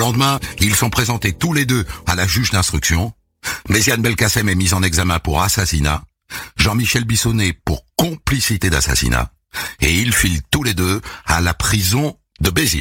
lendemain, ils sont présentés tous les deux à la juge d'instruction. Méziane Belkacem est mise en examen pour assassinat, Jean-Michel Bissonnet pour complicité d'assassinat, et ils filent tous les deux à la prison de Béziers.